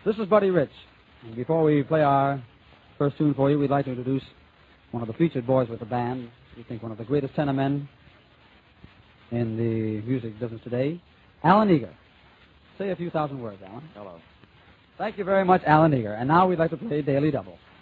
This is Buddy Rich. And before we play our first tune for you, we'd like to introduce one of the featured boys with the band. We think one of the greatest tenor men in the music business today, Alan Eager. Say a few thousand words, Alan. Hello. Thank you very much, Alan Eager. And now we'd like to play Daily Double.